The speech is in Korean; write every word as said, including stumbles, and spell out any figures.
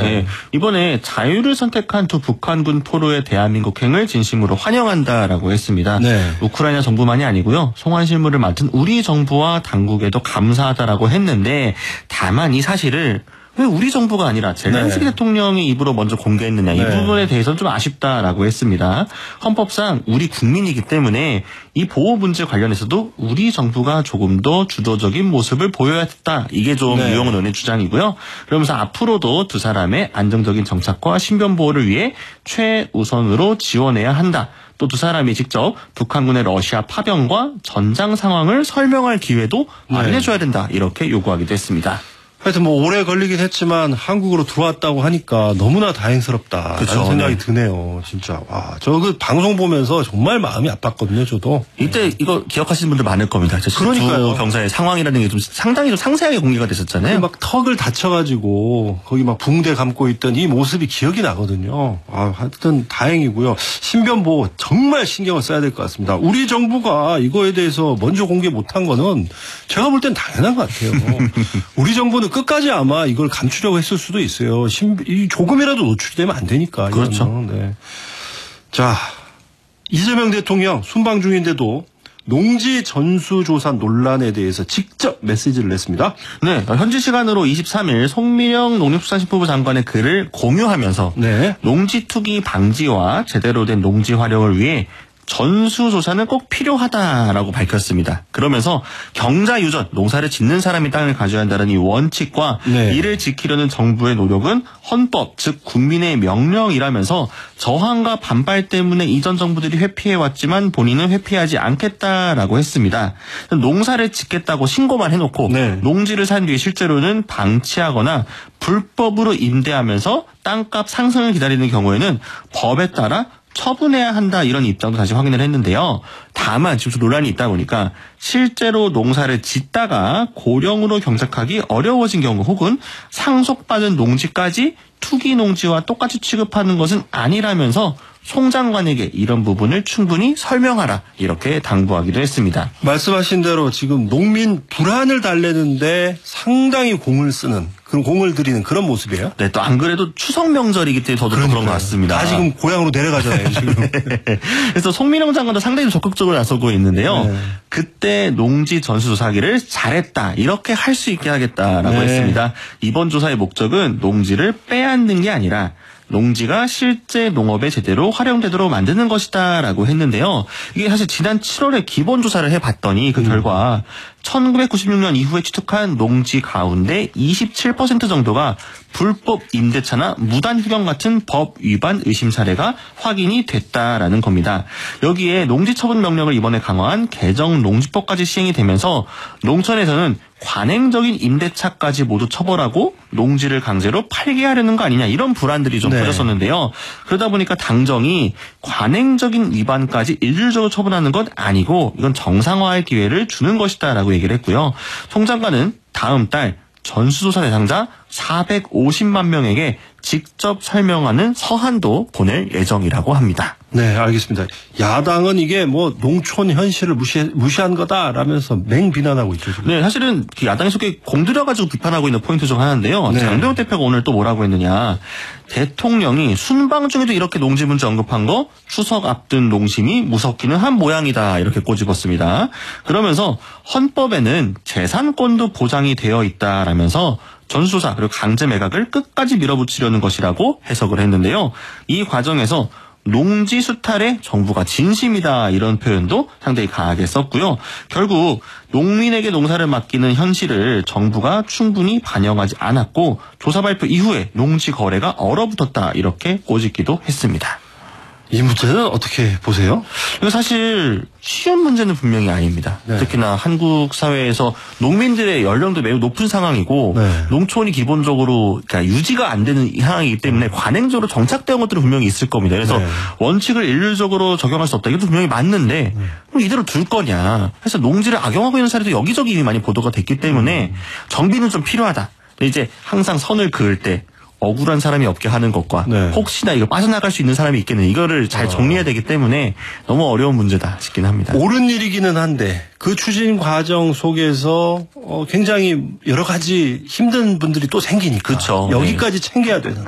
네. 이번에 자유를 선택한 두 북한군 포로의 대한민국행을 진심으로 환영한다라고 했습니다. 네. 우크라이나 정부만이 아니고요. 송환 실무를 맡은 우리 정부와 당국에도 감사하다라고 했는데 다만 이 사실을 왜 우리 정부가 아니라 젤렌스키 네. 대통령의 입으로 먼저 공개했느냐. 이 네. 부분에 대해서는 좀 아쉽다라고 했습니다. 헌법상 우리 국민이기 때문에 이 보호 문제 관련해서도 우리 정부가 조금 더 주도적인 모습을 보여야 했다. 이게 좀 네. 유영은 의원의 주장이고요. 그러면서 앞으로도 두 사람의 안정적인 정착과 신변 보호를 위해 최우선으로 지원해야 한다. 또 두 사람이 직접 북한군의 러시아 파병과 전장 상황을 설명할 기회도 마련해줘야 된다. 이렇게 요구하기도 했습니다. 하여튼 뭐 오래 걸리긴 했지만 한국으로 들어왔다고 하니까 너무나 다행스럽다라는 그쵸, 생각이 네. 드네요. 진짜 와, 저 그 방송 보면서 정말 마음이 아팠거든요. 저도 이때 이거 기억하시는 분들 많을 겁니다. 그러니까요. 두 병사의 상황이라는 게 좀 상당히 좀 상세하게 공개가 됐었잖아요. 막 턱을 다쳐가지고 거기 막 붕대 감고 있던 이 모습이 기억이 나거든요. 아, 하여튼 다행이고요. 신변 보호 정말 신경을 써야 될 것 같습니다. 우리 정부가 이거에 대해서 먼저 공개 못한 거는 제가 볼 땐 당연한 것 같아요. 우리 정부는 끝까지 아마 이걸 감추려고 했을 수도 있어요. 조금이라도 노출이 되면 안 되니까. 그렇죠. 네. 자, 이재명 대통령 순방 중인데도 농지 전수조사 논란에 대해서 직접 메시지를 냈습니다. 네, 현지 시간으로 이십삼 일 송민영 농림수산식품부 장관의 글을 공유하면서 네. 농지 투기 방지와 제대로 된 농지 활용을 위해 전수조사는 꼭 필요하다라고 밝혔습니다. 그러면서 경자유전, 농사를 짓는 사람이 땅을 가져야 한다는 이 원칙과 네. 이를 지키려는 정부의 노력은 헌법, 즉 국민의 명령이라면서 저항과 반발 때문에 이전 정부들이 회피해왔지만 본인은 회피하지 않겠다라고 했습니다. 농사를 짓겠다고 신고만 해놓고 네. 농지를 산 뒤에 실제로는 방치하거나 불법으로 임대하면서 땅값 상승을 기다리는 경우에는 법에 따라 처분해야 한다 이런 입장도 다시 확인을 했는데요. 다만 지금 논란이 있다 보니까 실제로 농사를 짓다가 고령으로 경작하기 어려워진 경우 혹은 상속받은 농지까지 투기 농지와 똑같이 취급하는 것은 아니라면서 송 장관에게 이런 부분을 충분히 설명하라 이렇게 당부하기도 했습니다. 말씀하신 대로 지금 농민 불안을 달래는데 상당히 공을 쓰는 그런 공을 들이는 그런 모습이에요. 네, 또 안 그래도 추석 명절이기 때문에 더더욱 그런 것 같습니다. 다 지금 고향으로 내려가잖아요. 지금. 그래서 송민영 장관도 상당히 적극적으로 나서고 있는데요. 네. 그때 농지 전수조사하기를 잘했다 이렇게 할 수 있게 하겠다라고 네. 했습니다. 이번 조사의 목적은 농지를 빼앗는 게 아니라 농지가 실제 농업에 제대로 활용되도록 만드는 것이다라고 했는데요. 이게 사실 지난 칠월에 기본조사를 해봤더니 그 음. 결과 천구백구십육 년 이후에 취득한 농지 가운데 이십칠 퍼센트 정도가 불법 임대차나 무단 휴경 같은 법 위반 의심 사례가 확인이 됐다라는 겁니다. 여기에 농지 처분 명령을 이번에 강화한 개정 농지법까지 시행이 되면서 농촌에서는 관행적인 임대차까지 모두 처벌하고 농지를 강제로 팔게 하려는 거 아니냐 이런 불안들이 좀 네. 커졌었는데요. 그러다 보니까 당정이 관행적인 위반까지 일률적으로 처분하는 건 아니고 이건 정상화할 기회를 주는 것이다라고 얘기를 했고요. 송 장관은 다음 달 전수조사 대상자 사백오십만 명에게 직접 설명하는 서한도 보낼 예정이라고 합니다. 네, 알겠습니다. 야당은 이게 뭐 농촌 현실을 무시, 무시한 거다라면서 맹비난하고 있죠. 지금. 네, 사실은 야당이 속에 공들여가지고 비판하고 있는 포인트 중 하나인데요. 네. 장동혁 대표가 오늘 또 뭐라고 했느냐. 대통령이 순방 중에도 이렇게 농지 문제 언급한 거 추석 앞둔 농심이 무섭기는 한 모양이다 이렇게 꼬집었습니다. 그러면서 헌법에는 재산권도 보장이 되어 있다라면서 전수조사 그리고 강제 매각을 끝까지 밀어붙이려는 것이라고 해석을 했는데요. 이 과정에서 농지 수탈에 정부가 진심이다 이런 표현도 상당히 강하게 썼고요. 결국 농민에게 농사를 맡기는 현실을 정부가 충분히 반영하지 않았고 조사 발표 이후에 농지 거래가 얼어붙었다 이렇게 꼬집기도 했습니다. 이 문제는 어떻게 보세요? 이거 사실 쉬운 문제는 분명히 아닙니다. 네. 특히나 한국 사회에서 농민들의 연령도 매우 높은 상황이고 네. 농촌이 기본적으로 그러니까 유지가 안 되는 상황이기 때문에 관행적으로 정착된 것들은 분명히 있을 겁니다. 그래서 네. 원칙을 일률적으로 적용할 수 없다. 이것도 분명히 맞는데 네. 그럼 이대로 둘 거냐. 그래서 농지를 악용하고 있는 사례도 여기저기 이미 많이 보도가 됐기 때문에 음. 정비는 좀 필요하다. 근데 이제 항상 선을 그을 때 억울한 사람이 없게 하는 것과 네. 혹시나 이거 빠져나갈 수 있는 사람이 있겠는 이거를 잘 정리해야 되기 때문에 너무 어려운 문제다 싶긴 합니다. 옳은 일이기는 한데 그 추진 과정 속에서 어 굉장히 여러 가지 힘든 분들이 또 생기니까 그렇죠. 여기까지 네. 챙겨야 되는